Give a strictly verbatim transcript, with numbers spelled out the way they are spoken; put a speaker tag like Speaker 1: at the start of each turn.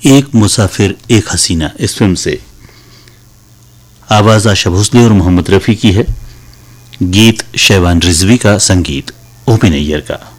Speaker 1: एक मुसाफिर एक हसीना इस फिल्म से। आवाज आशा भोसले और मोहम्मद रफी की है, गीत शहबान रिजवी का, संगीत ओपी नैयर का।